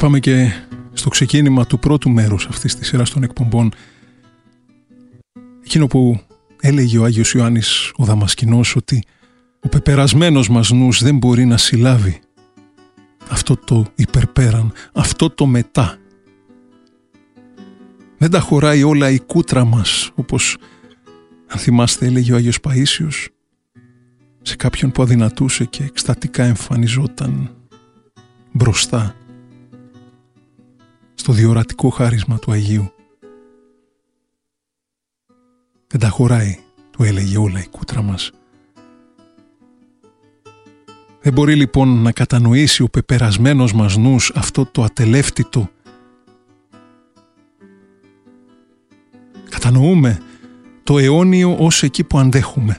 πάμε και στο ξεκίνημα του πρώτου μέρους αυτής της σειράς των εκπομπών, εκείνο που έλεγε ο Άγιος Ιωάννης ο Δαμασκηνός, ότι ο πεπερασμένος μας νους δεν μπορεί να συλλάβει αυτό το υπερπέραν, αυτό το μετά. Δεν τα χωράει όλα η κούτρα μας, όπως αν θυμάστε έλεγε ο Άγιος Παΐσιος σε κάποιον που αδυνατούσε και εκστατικά εμφανιζόταν μπροστά στο διορατικό χάρισμα του Αγίου. Δεν τα χωράει, του έλεγε, όλα η κούτρα μας. Δεν μπορεί λοιπόν να κατανοήσει ο πεπερασμένος μας νους αυτό το ατελεύτητο. Κατανοούμε το αιώνιο ως εκεί που αντέχουμε.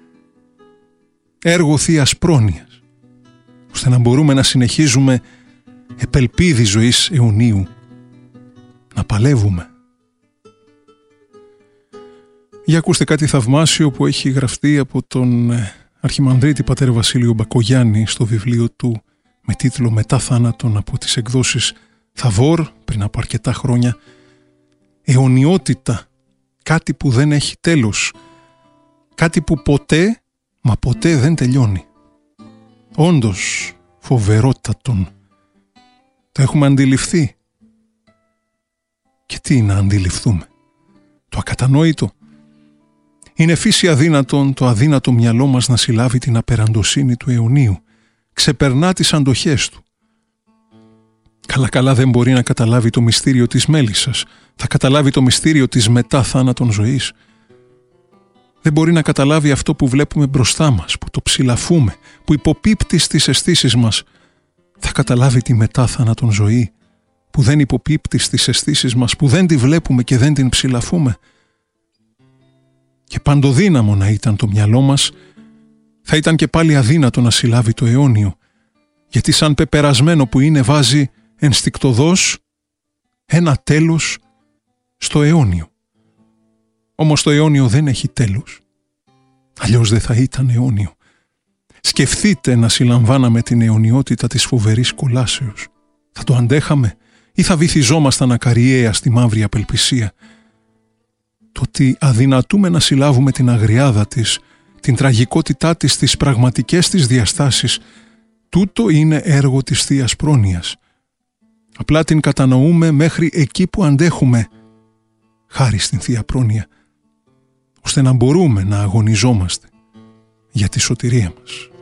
Έργο Θείας πρόνοιας, ώστε να μπορούμε να συνεχίζουμε επελπίδη ζωής αιωνίου, να παλεύουμε. Για ακούστε κάτι θαυμάσιο που έχει γραφτεί από τον Αρχιμανδρίτη Πατέρα Βασίλειο Μπακογιάννη στο βιβλίο του με τίτλο «Μετά θάνατον», από τις εκδόσεις Θαβόρ πριν από αρκετά χρόνια. Αιωνιότητα, κάτι που δεν έχει τέλος, κάτι που ποτέ, μα ποτέ δεν τελειώνει. Όντως φοβερότατον. Το έχουμε αντιληφθεί. Και τι να αντιληφθούμε? Το ακατανόητο. Είναι φύση αδύνατον το αδύνατο μυαλό μας να συλλάβει την απεραντοσύνη του αιωνίου. Ξεπερνά τις αντοχές του. Καλά δεν μπορεί να καταλάβει το μυστήριο της μέλισσας. Θα καταλάβει το μυστήριο της μετά θάνατον ζωής. Δεν μπορεί να καταλάβει αυτό που βλέπουμε μπροστά μας, που το ψηλαφούμε, που υποπίπτει στις αισθήσεις μας. Θα καταλάβει τη μετά θάνατον ζωή, που δεν υποπίπτει στις αισθήσεις μας, που δεν τη βλέπουμε και δεν την ψηλαφούμε. Και παντοδύναμο να ήταν το μυαλό μας, θα ήταν και πάλι αδύνατο να συλλάβει το αιώνιο, γιατί σαν πεπερασμένο που είναι βάζει ενστικτωδώς ένα τέλος στο αιώνιο. Όμως το αιώνιο δεν έχει τέλος, αλλιώς δεν θα ήταν αιώνιο. Σκεφτείτε να συλλαμβάναμε την αιωνιότητα της φοβερής κολάσεως. Θα το αντέχαμε ή θα βυθιζόμασταν ακαριέα στη μαύρη απελπισία? Το ότι αδυνατούμε να συλλάβουμε την αγριάδα της, την τραγικότητά της, τις πραγματικές της διαστάσεις, τούτο είναι έργο της Θείας πρόνοιας. Απλά την κατανοούμε μέχρι εκεί που αντέχουμε, χάρη στην Θεία Πρόνοια, ώστε να μπορούμε να αγωνιζόμαστε για τη σωτηρία μας.